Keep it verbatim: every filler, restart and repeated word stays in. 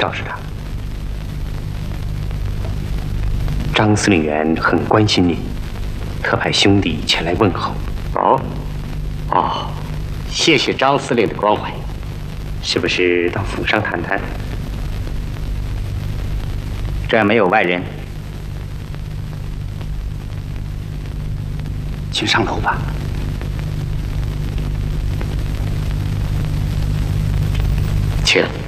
告诉他，张司令员很关心你，特派兄弟前来问候。 哦，哦，谢谢张司令的关怀。 是不是到府上谈谈？ 这儿没有外人， 请上楼吧。 请。